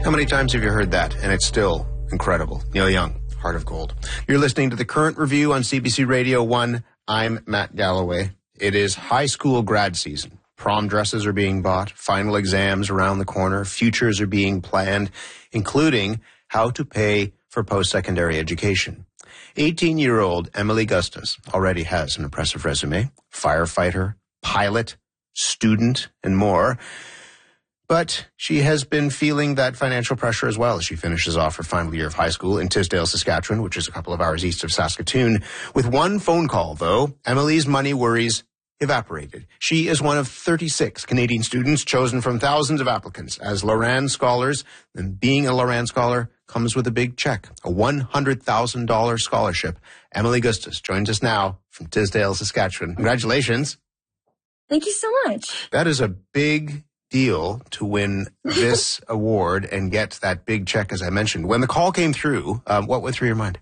How many times have you heard that? And it's still incredible. Neil Young, Heart of Gold. You're listening to The Current Review on CBC Radio 1. I'm Matt Galloway. It is high school grad season. Prom dresses are being bought, final exams around the corner, futures are being planned, including how to pay for post-secondary education. 18-year-old Emily Gustus already has an impressive resume: firefighter, pilot, student, and more. But she has been feeling that financial pressure as well as she finishes off her final year of high school in Tisdale, Saskatchewan, which is a couple of hours east of Saskatoon. With one phone call, though, Emily's money worries evaporated. She is one of 36 Canadian students chosen from thousands of applicants as Loran Scholars. And being a Loran Scholar comes with a big check, a $100,000 scholarship. Emily Gustus joins us now from Tisdale, Saskatchewan. Congratulations. Thank you so much. That is a big deal to win this award and get that big check, as I mentioned. When the call came through, what went through your mind?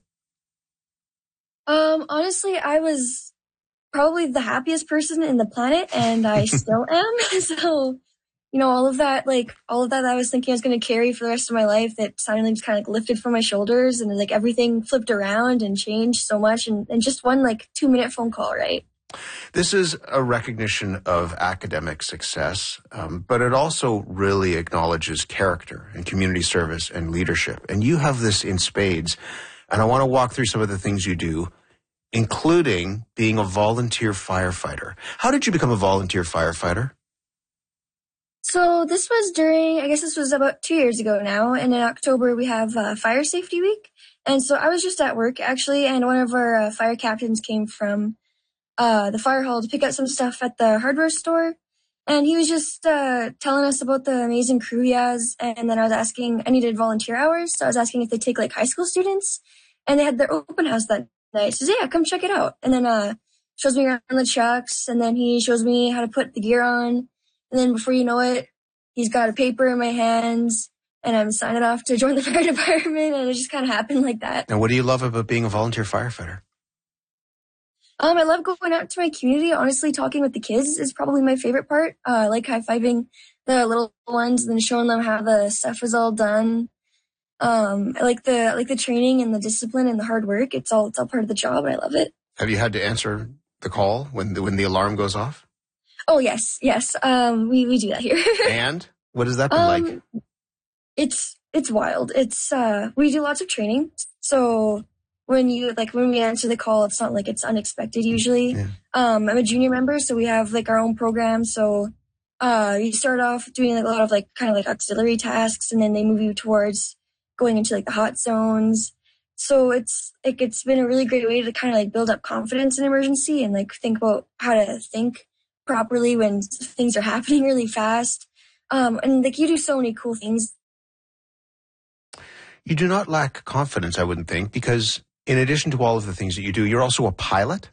Honestly, I was probably the happiest person in the planet, and I still am. So, all of that I was thinking I was going to carry for the rest of my life, that suddenly just kind of lifted from my shoulders, and everything flipped around and changed so much, and just one 2-minute phone call, right? This is a recognition of academic success, but it also really acknowledges character and community service and leadership. And you have this in spades. And I want to walk through some of the things you do, including being a volunteer firefighter. How did you become a volunteer firefighter? So this was about 2 years ago now. And in October, we have Fire Safety Week. And so I was just at work, actually, and one of our fire captains came from the fire hall to pick up some stuff at the hardware store. And he was just telling us about the amazing crew he has. And then I needed volunteer hours. So I was asking if they take high school students. And they had their open house that night. He says, yeah, come check it out. And then shows me around the trucks. And then he shows me how to put the gear on. And then before you know it, he's got a paper in my hands. And I'm signing off to join the fire department. And it just kind of happened like that. And what do you love about being a volunteer firefighter? I love going out to my community. Honestly, talking with the kids is probably my favorite part. I like high-fiving the little ones and then showing them how the stuff is all done. I like the training and the discipline and the hard work. It's all part of the job, and I love it. Have you had to answer the call when the alarm goes off? Oh, yes. We do that here. And what has that been like? It's wild. We do lots of training. So when we answer the call, it's not like it's unexpected usually. Yeah. I'm a junior member, so we have our own program. So you start off doing a lot of auxiliary tasks, and then they move you towards going into the hot zones. So it's been a really great way to build up confidence in emergency and think about how to think properly when things are happening really fast. And you do so many cool things. You do not lack confidence, I wouldn't think, because in addition to all of the things that you do, you're also a pilot?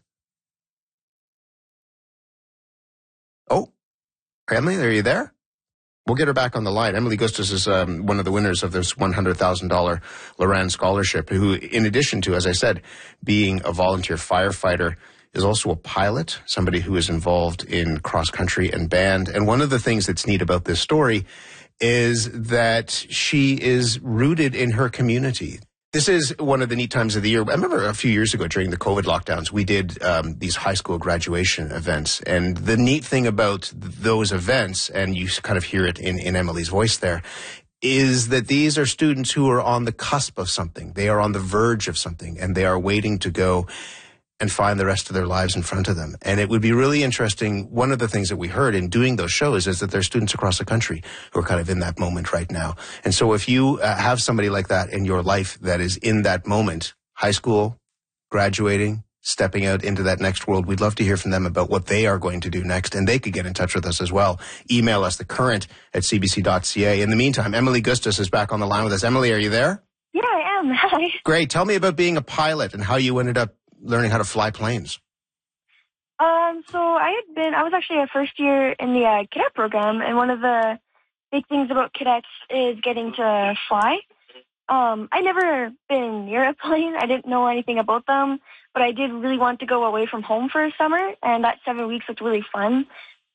Oh, Emily, are you there? We'll get her back on the line. Emily Gustus is one of the winners of this $100,000 Loran Scholarship, who, in addition to, as I said, being a volunteer firefighter, is also a pilot, somebody who is involved in cross-country and band. And one of the things that's neat about this story is that she is rooted in her community. This is one of the neat times of the year. I remember a few years ago during the COVID lockdowns, we did these high school graduation events. And the neat thing about those events, and you kind of hear it in Emily's voice there, is that these are students who are on the cusp of something. They are on the verge of something, and they are waiting to go and find the rest of their lives in front of them. And it would be really interesting. One of the things that we heard in doing those shows is that there's students across the country who are kind of in that moment right now. And so if you have somebody like that in your life that is in that moment, high school, graduating, stepping out into that next world, we'd love to hear from them about what they are going to do next. And they could get in touch with us as well. Email us, thecurrent@cbc.ca. In the meantime, Emily Gustus is back on the line with us. Emily, are you there? Yeah, I am. Hi. Great. Tell me about being a pilot and how you ended up learning how to fly planes. So I was actually a first year in the cadet program, and one of the big things about cadets is getting to fly. I'd never been near a plane. I didn't know anything about them, but I did really want to go away from home for a summer, and that 7 weeks looked really fun.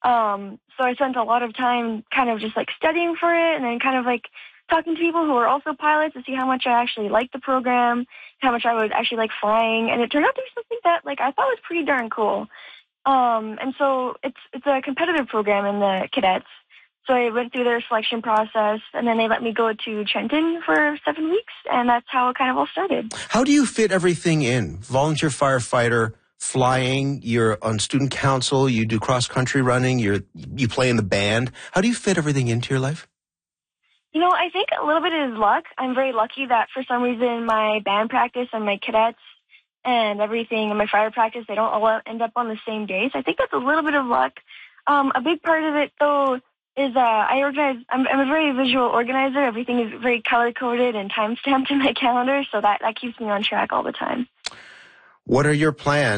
So I spent a lot of time kind of just like studying for it and then kind of like talking to people who are also pilots to see how much I actually liked the program, how much I would actually like flying. And it turned out to be something that like I thought was pretty darn cool. And so it's a competitive program in the cadets. So I went through their selection process, and then they let me go to Trenton for 7 weeks, and that's how it kind of all started. How do you fit everything in? Volunteer firefighter, flying, you're on student council, you do cross-country running, you play in the band. How do you fit everything into your life? You know, I think a little bit is luck. I'm very lucky that for some reason my band practice and my cadets and everything and my fire practice, they don't all end up on the same day. So I think that's a little bit of luck. A big part of it, though, is I'm a very visual organizer. Everything is very color-coded and time-stamped in my calendar, so that keeps me on track all the time. What are your plans?